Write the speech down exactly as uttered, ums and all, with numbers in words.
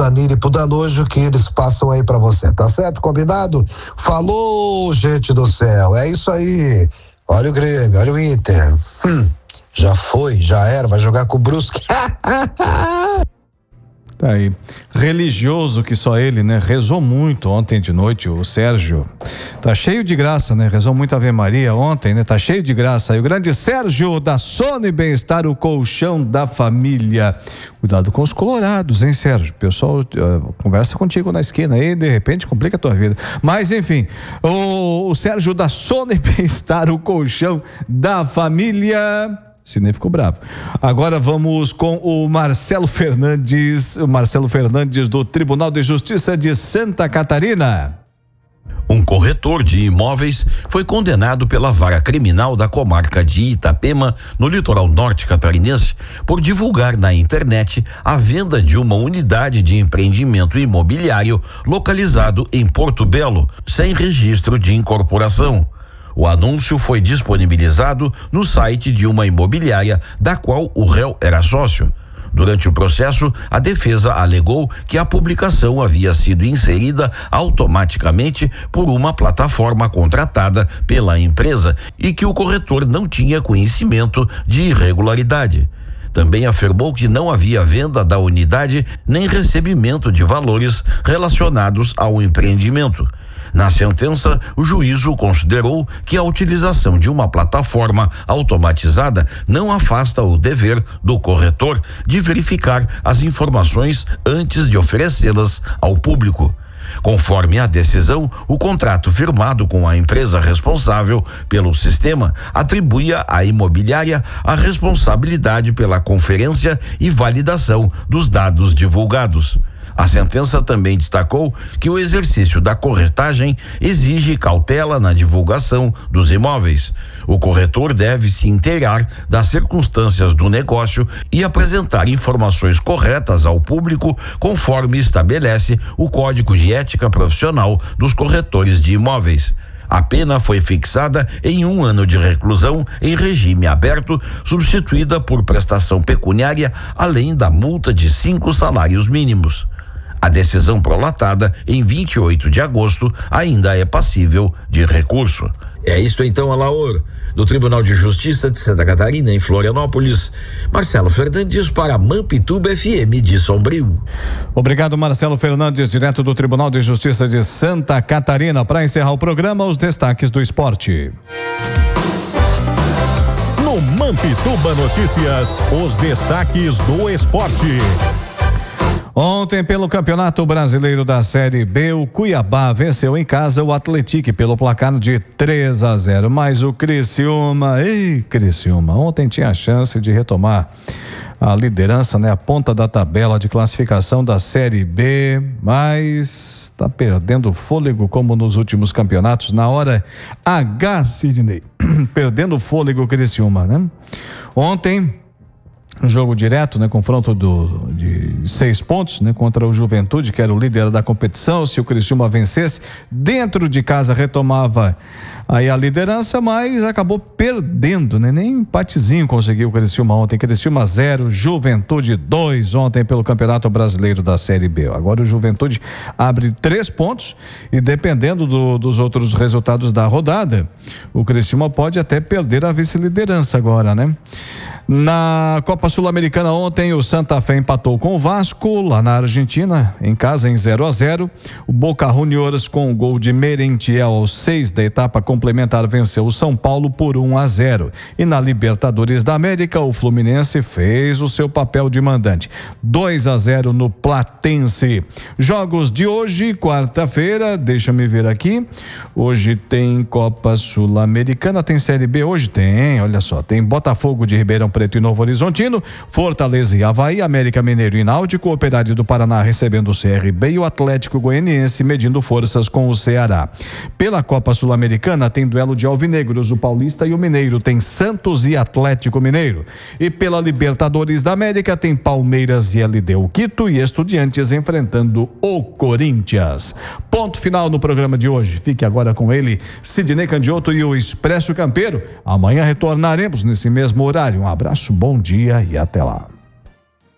Danilo e pro Danojo que eles passam aí pra você, tá certo? Combinado? Falou, gente do céu, é isso aí. Olha o Grêmio, olha o Inter. Hum, já foi, já era, vai jogar com o Brusque. Tá aí, religioso que só ele, né? Rezou muito ontem de noite, o Sérgio. Tá cheio de graça, né? Rezou muito Ave Maria ontem, né? Tá cheio de graça aí. O grande Sérgio da Sony Bem-Estar, o colchão da família. Cuidado com os colorados, hein, Sérgio? O pessoal uh, conversa contigo na esquina aí, de repente complica a tua vida. Mas enfim, o, o Sérgio da Sony Bem-Estar, o colchão da família. Cine ficou bravo. Agora vamos com o Marcelo Fernandes, o Marcelo Fernandes do Tribunal de Justiça de Santa Catarina. Um corretor de imóveis foi condenado pela vara criminal da comarca de Itapema, no litoral norte catarinense, por divulgar na internet a venda de uma unidade de empreendimento imobiliário localizado em Porto Belo, sem registro de incorporação. O anúncio foi disponibilizado no site de uma imobiliária da qual o réu era sócio. Durante o processo, a defesa alegou que a publicação havia sido inserida automaticamente por uma plataforma contratada pela empresa e que o corretor não tinha conhecimento de irregularidade. Também afirmou que não havia venda da unidade nem recebimento de valores relacionados ao empreendimento. Na sentença, o juízo considerou que a utilização de uma plataforma automatizada não afasta o dever do corretor de verificar as informações antes de oferecê-las ao público. Conforme a decisão, o contrato firmado com a empresa responsável pelo sistema atribuía à imobiliária a responsabilidade pela conferência e validação dos dados divulgados. A sentença também destacou que o exercício da corretagem exige cautela na divulgação dos imóveis. O corretor deve se inteirar das circunstâncias do negócio e apresentar informações corretas ao público, conforme estabelece o Código de Ética Profissional dos Corretores de Imóveis. A pena foi fixada em um ano de reclusão em regime aberto, substituída por prestação pecuniária, além da multa de cinco salários mínimos. A decisão prolatada em vinte e oito de agosto ainda é passível de recurso. É isto então, Alaor, do Tribunal de Justiça de Santa Catarina, em Florianópolis. Marcelo Fernandes para Mampituba F M de Sombrio. Obrigado, Marcelo Fernandes, direto do Tribunal de Justiça de Santa Catarina. Para encerrar o programa, os destaques do esporte. No Mampituba Notícias, os destaques do esporte. Ontem, pelo Campeonato Brasileiro da Série B, o Cuiabá venceu em casa o Atlético pelo placar de três a zero. Mas o Criciúma, ei, Criciúma, ontem tinha a chance de retomar a liderança, né? A ponta da tabela de classificação da Série B, mas está perdendo fôlego como nos últimos campeonatos. Na hora H, Sidney, perdendo fôlego o Criciúma, né? Ontem, um jogo direto, né? Confronto do, de seis pontos, né? Contra o Juventude, que era o líder da competição. Se o Criciúma vencesse, dentro de casa retomava aí a liderança, mas acabou perdendo, né? Nem um empatezinho conseguiu o Criciúma ontem. Criciúma zero, Juventude dois ontem pelo Campeonato Brasileiro da Série B. Agora o Juventude abre três pontos e dependendo do, dos outros resultados da rodada, o Criciúma pode até perder a vice-liderança agora, né? Na Copa Sul-Americana ontem, o Santa Fé empatou com o Vasco, lá na Argentina, em casa em zero a zero. O Boca Juniors, com o gol de Merentiel aos seis da etapa complementar, venceu o São Paulo por um a zero. E na Libertadores da América, o Fluminense fez o seu papel de mandante, dois a zero no Platense. Jogos de hoje, quarta-feira, deixa eu me ver aqui. Hoje tem Copa Sul-Americana, tem Série B hoje? Tem, olha só, tem Botafogo de Ribeirão Preto e Novo Horizontino, Fortaleza e Avaí, América Mineiro e Náutico, Operário do Paraná recebendo o C R B e o Atlético Goianiense medindo forças com o Ceará. Pela Copa Sul-Americana tem duelo de alvinegros, o Paulista e o Mineiro, tem Santos e Atlético Mineiro. E pela Libertadores da América tem Palmeiras e L D U Quito e Estudiantes enfrentando o Corinthians. Ponto final no programa de hoje. Fique agora com ele, Sidney Candioto e o Expresso Campeiro. Amanhã retornaremos nesse mesmo horário. Um abraço, bom dia e até lá.